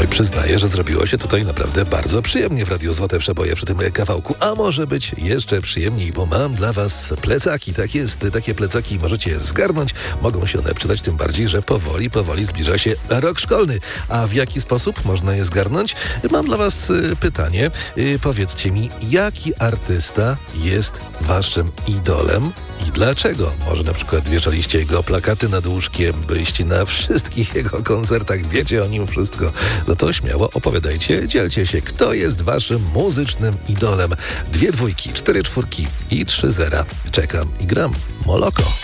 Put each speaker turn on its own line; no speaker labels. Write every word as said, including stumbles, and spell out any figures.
Oj, przyznaję, że zrobiło się tutaj naprawdę bardzo przyjemnie w Radiu Złote Przeboje przy tym kawałku. A może być jeszcze przyjemniej, bo mam dla was plecaki. Tak jest, takie plecaki możecie zgarnąć. Mogą się one przydać, tym bardziej, że powoli, powoli zbliża się rok szkolny. A w jaki sposób można je zgarnąć? Mam dla was y, pytanie. Y, powiedzcie mi, jaki artysta jest waszym idolem i dlaczego? Może na przykład wieszaliście jego plakaty nad łóżkiem, byliście na wszystkich jego koncertach, wiecie o nim wszystko. No to śmiało opowiadajcie, dzielcie się, kto jest waszym muzycznym idolem. Dwie dwójki, cztery czwórki i trzy zera. Czekam i gram. Moloko.